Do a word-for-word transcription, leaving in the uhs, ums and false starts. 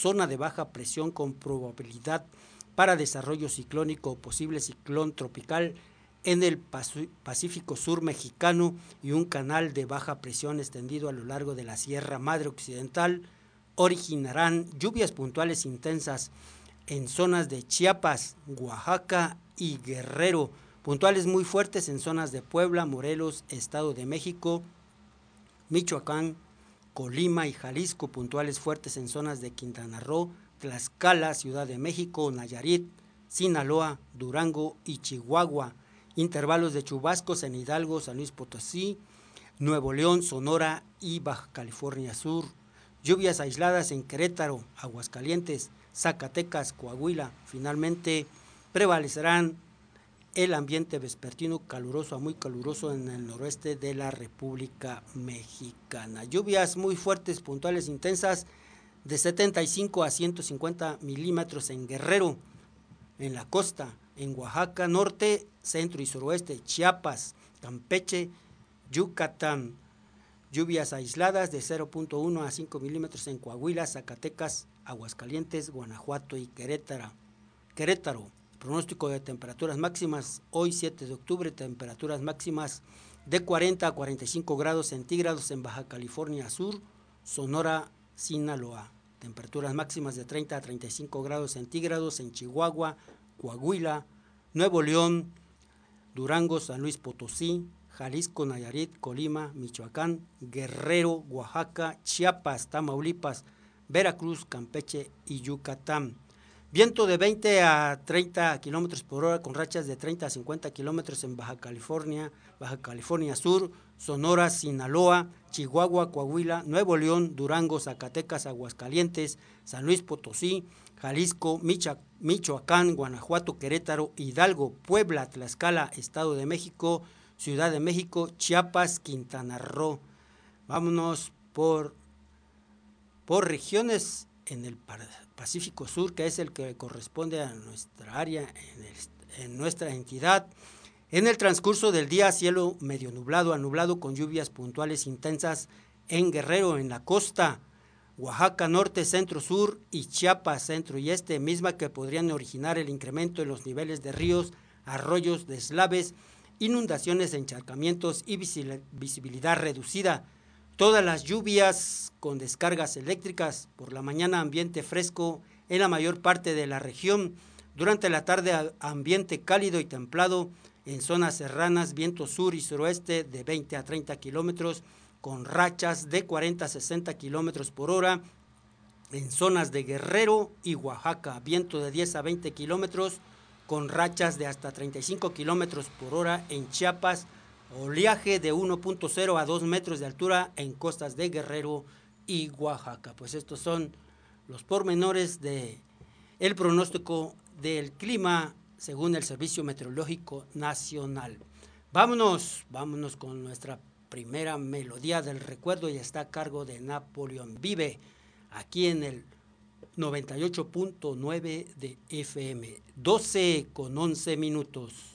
zona de baja presión con probabilidad para desarrollo ciclónico o posible ciclón tropical en el Pacífico Sur mexicano y un canal de baja presión extendido a lo largo de la Sierra Madre Occidental originarán lluvias puntuales intensas en zonas de Chiapas, Oaxaca y Guerrero, puntuales muy fuertes en zonas de Puebla, Morelos, Estado de México, Michoacán, Colima y Jalisco, puntuales fuertes en zonas de Quintana Roo, Tlaxcala, Ciudad de México, Nayarit, Sinaloa, Durango y Chihuahua, intervalos de chubascos en Hidalgo, San Luis Potosí, Nuevo León, Sonora y Baja California Sur, lluvias aisladas en Querétaro, Aguascalientes, Zacatecas, Coahuila. Finalmente prevalecerán el ambiente vespertino caluroso a muy caluroso en el noroeste de la República Mexicana. Lluvias muy fuertes, puntuales, intensas, de setenta y cinco a ciento cincuenta milímetros en Guerrero, en la costa, en Oaxaca, norte, centro y suroeste, Chiapas, Campeche, Yucatán. Lluvias aisladas de cero punto uno a cinco milímetros en Coahuila, Zacatecas, Aguascalientes, Guanajuato y Querétaro. Querétaro. Pronóstico de temperaturas máximas hoy siete de octubre, temperaturas máximas de cuarenta a cuarenta y cinco grados centígrados en Baja California Sur, Sonora, Sinaloa. Temperaturas máximas de treinta a treinta y cinco grados centígrados en Chihuahua, Coahuila, Nuevo León, Durango, San Luis Potosí, Jalisco, Nayarit, Colima, Michoacán, Guerrero, Oaxaca, Chiapas, Tamaulipas, Veracruz, Campeche y Yucatán. Viento de veinte a treinta kilómetros por hora con rachas de treinta a cincuenta kilómetros en Baja California, Baja California Sur, Sonora, Sinaloa, Chihuahua, Coahuila, Nuevo León, Durango, Zacatecas, Aguascalientes, San Luis Potosí, Jalisco, Micha, Michoacán, Guanajuato, Querétaro, Hidalgo, Puebla, Tlaxcala, Estado de México, Ciudad de México, Chiapas, Quintana Roo. Vámonos por, por regiones en el Pacífico Sur, que es el que corresponde a nuestra área, en, el, en nuestra entidad. En el transcurso del día, cielo medio nublado a nublado con lluvias puntuales intensas en Guerrero, en la costa, Oaxaca norte, centro, sur y Chiapas centro y este, misma que podrían originar el incremento en los niveles de ríos, arroyos, deslaves, inundaciones, encharcamientos y visibilidad reducida. Todas las lluvias con descargas eléctricas, por la mañana ambiente fresco en la mayor parte de la región, durante la tarde ambiente cálido y templado en zonas serranas, viento sur y suroeste de veinte a treinta kilómetros, con rachas de cuarenta a sesenta kilómetros por hora, en zonas de Guerrero y Oaxaca, viento de diez a veinte kilómetros, con rachas de hasta treinta y cinco kilómetros por hora en Chiapas, oleaje de uno punto cero a dos metros de altura en costas de Guerrero y Oaxaca. Pues estos son los pormenores de el pronóstico del clima según el Servicio Meteorológico Nacional. Vámonos, vámonos con nuestra primera melodía del recuerdo y está a cargo de Napoleón Vive, aquí en el noventa y ocho punto nueve de F M, doce con once minutos.